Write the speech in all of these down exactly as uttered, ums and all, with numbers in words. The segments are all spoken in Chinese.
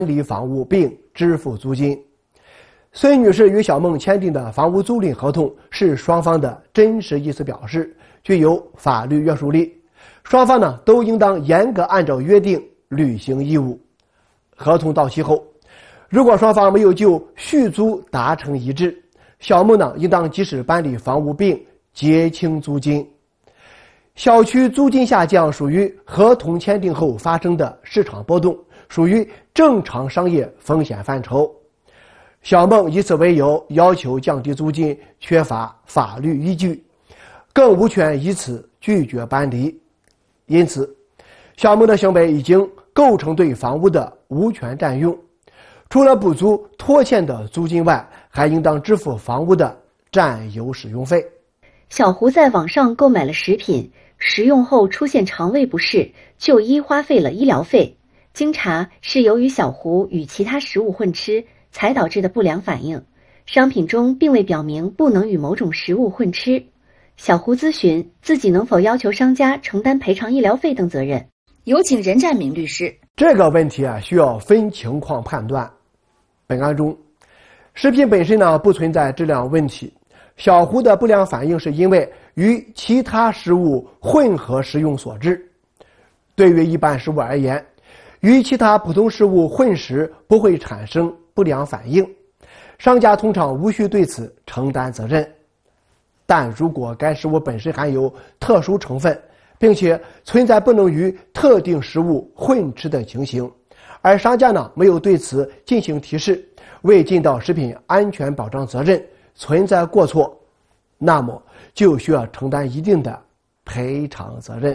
理房屋并支付租金。孙女士与小孟签订的房屋租赁合同是双方的真实意思表示，具有法律约束力，双方呢都应当严格按照约定履行义务。合同到期后，如果双方没有就续租达成一致，小孟呢应当及时办理房屋并结清租金。小区租金下降属于合同签订后发生的市场波动，属于正常商业风险范畴。小孟以此为由要求降低租金，缺乏法律依据，更无权以此拒绝搬离。因此，小孟的行为已经构成对房屋的无权占用，除了补足拖欠的租金外，还应当支付房屋的占有使用费。 小胡在网上购买了食品，食用后出现肠胃不适，就医花费了医疗费。经查，是由于小胡与其他食物混吃才导致的不良反应，商品中并未表明不能与某种食物混吃。小胡咨询自己能否要求商家承担赔偿医疗费等责任。 有请任占明律师。 这个问题啊，需要分情况判断。本案中，食品本身呢不存在质量问题，小胡的不良反应是因为与其他食物混合食用所致。对于一般食物而言，与其他普通食物混食不会产生不良反应，商家通常无需对此承担责任。但如果该食物本身含有特殊成分，并且存在不能与特定食物混吃的情形，而商家呢没有对此进行提示，未尽到食品安全保障责任，存在过错，那么就需要承担一定的赔偿责任。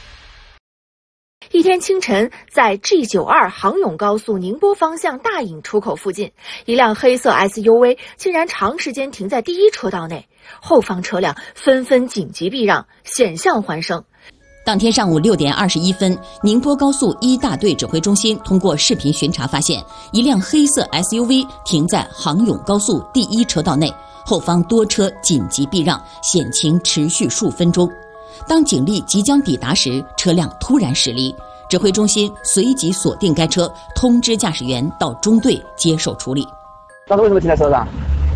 一天清晨，在 G 九十二 杭甬高速宁波方向大营出口附近，一辆黑色 S U V 竟然长时间停在第一车道内，后方车辆纷纷紧急避让，险象环生。 当天上午六点二十一分，宁波高速一大队指挥中心通过视频巡查发现，一辆黑色 S U V 停在杭甬高速第一车道内，后方多车紧急避让，险情持续数分钟。当警力即将抵达时，车辆突然驶离，指挥中心随即锁定该车，通知驾驶员到中队接受处理。 当时为什么停在车上？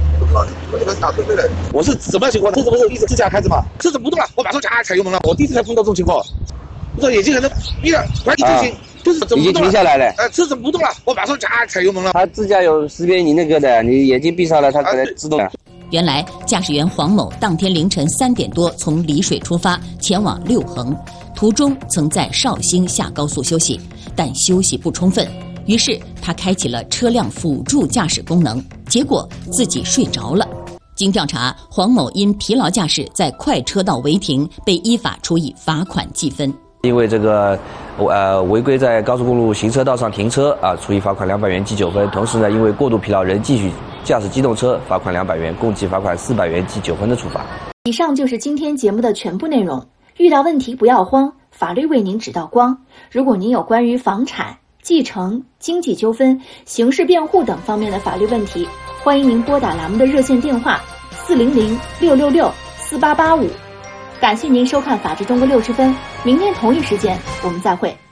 我是什么情况？车子不是一直自驾开着吗？车子不动了，我马上加踩油门了。我第一次才碰到这种情况，我说眼睛可能闭了，快点就行，就是怎么已经停下来了。 呃，车子不动了，我马上加踩油门了。 它自驾有识别你那个的，你眼睛闭上了，它可能自动了。 原来驾驶员黄某当天凌晨三点多从丽水出发前往六衡，途中曾在绍兴下高速休息，但休息不充分，于是他开启了车辆辅助驾驶功能，结果自己睡着了。经调查，黄某因疲劳驾驶在快车道违停，被依法处以罚款记分。 因为这个呃违规在高速公路行车道上停车啊，处以罚款两百元记九分。同时呢，因为过度疲劳仍继续驾驶机动车，罚款两百元，共计罚款四百元记九分的处罚。 以上就是今天节目的全部内容。遇到问题不要慌，法律为您指道光。如果您有关于房产、继承、经济纠纷、刑事辩护等方面的法律问题，欢迎您拨打栏目的热线电话四零零六六六四八八五。感谢您收看《法治中国六十分》，明天同一时间我们再会。